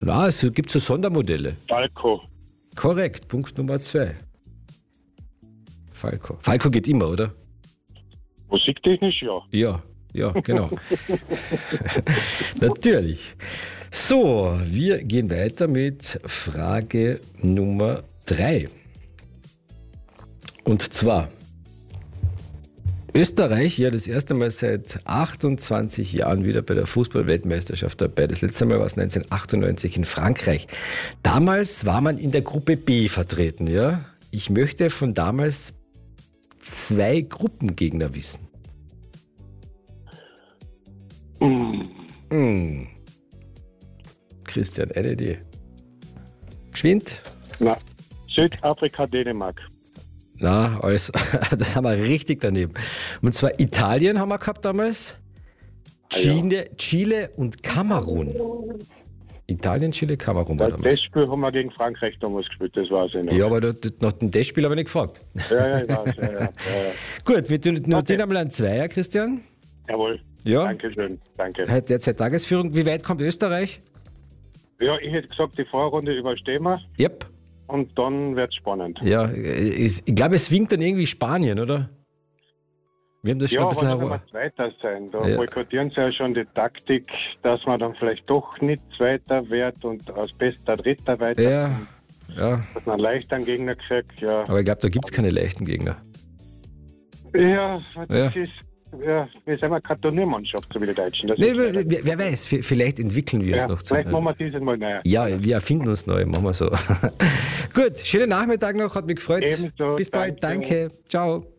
Na, es gibt so Sondermodelle. Falco. Korrekt, Punkt Nummer 2. Falco. Falco geht immer, oder? Musiktechnisch, ja. Ja, genau. Natürlich. So, wir gehen weiter mit Frage Nummer 3. Und zwar, Österreich ja das erste Mal seit 28 Jahren wieder bei der Fußball-Weltmeisterschaft dabei. Das letzte Mal war es 1998 in Frankreich. Damals war man in der Gruppe B vertreten, ja? Ich möchte von damals 2 Gruppengegner wissen. Christian, eine Idee. Geschwind? Na, Südafrika, Dänemark. Na, alles, das haben wir richtig daneben. Und zwar Italien haben wir gehabt damals, Chile und Kamerun. Italien, Chile, Kamerun war damals. Das Spiel haben wir gegen Frankreich damals gespielt, das weiß ich noch. Ja, aber nach dem Testspiel habe ich nicht gefragt. Ja, ich weiß. Ja. Gut, wir notieren einmal einen Zweier, Christian. Jawohl. Ja. Dankeschön, danke. Heute derzeit Tagesführung. Wie weit kommt Österreich? Ja, ich hätte gesagt, die Vorrunde überstehen wir Yep. und dann wird es spannend. Ja, ich glaube, es winkt dann irgendwie Spanien, oder? Wir haben das schon Ja, ein bisschen aber dann Zweiter sein. Da Ja. boykottieren sie ja schon die Taktik, dass man dann vielleicht doch nicht Zweiter wird und als bester Dritter weiter. Ja, Dass man leicht einen Gegner kriegt, ja. aber ich glaube, da gibt es keine leichten Gegner. Ja, das Ja. ist, wir sind eine Turniermannschaft, so wie die Deutschen. Das Nee, ist leider gut. wer weiß, vielleicht entwickeln wir es noch zu. Vielleicht machen wir dieses Mal neu. Ja, wir erfinden uns neu, machen wir so. Gut, schönen Nachmittag noch, hat mich gefreut. Ebenso, Bis bald, danke. danke. Ciao.